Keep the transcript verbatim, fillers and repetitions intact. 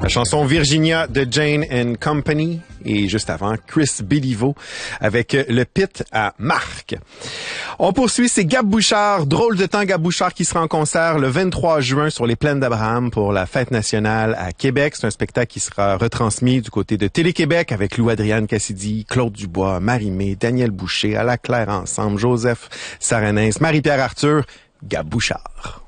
La chanson Virginia de Jane and Company et juste avant Chris Béliveau avec le pit à Marc. On poursuit, c'est Gab Bouchard, drôle de temps Gab Bouchard qui sera en concert le vingt-trois juin sur les plaines d'Abraham pour la fête nationale à Québec. C'est un spectacle qui sera retransmis du côté de Télé-Québec avec Lou-Adrienne Cassidy, Claude Dubois, Marie-Mé, Daniel Boucher, à la Claire ensemble, Joseph Saranens, Marie-Pierre Arthur, Gab Bouchard.